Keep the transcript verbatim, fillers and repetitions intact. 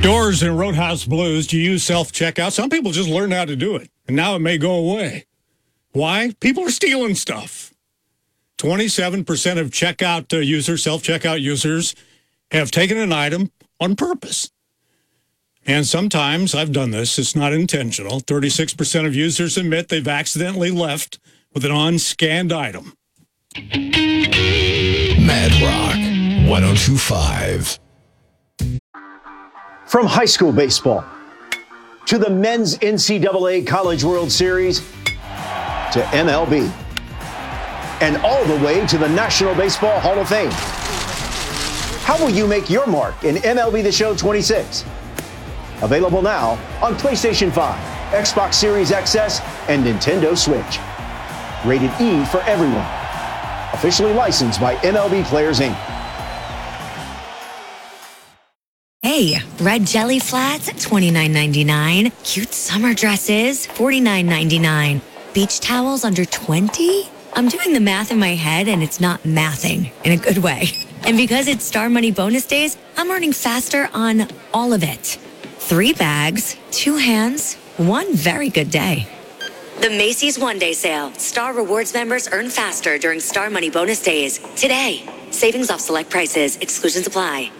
Doors and Roadhouse Blues, do you use self-checkout? Some people just learn how to do it, and now it may go away. Why? People are stealing stuff. twenty-seven percent of checkout uh, users, self-checkout users, have taken an item on purpose. And sometimes, I've done this, it's not intentional. thirty-six percent of users admit they've accidentally left with an unscanned item. Mad Rock one oh two point five. From high school baseball to the men's N C double A College World Series to M L B and all the way to the National Baseball Hall of Fame. How will you make your mark in M L B The Show twenty-six? Available now on PlayStation five, Xbox Series X S, and Nintendo Switch. Rated E for everyone. Officially licensed by M L B Players, Incorporated. Hey, red jelly flats, twenty-nine ninety-nine. Cute summer dresses, forty-nine ninety-nine. Beach towels under twenty? I'm doing the math in my head and it's not mathing in a good way. And because it's Star Money bonus days, I'm earning faster on all of it. Three bags, two hands, one very good day. The Macy's One Day Sale. Star Rewards members earn faster during Star Money bonus days. Today. Savings off select prices. Exclusions apply.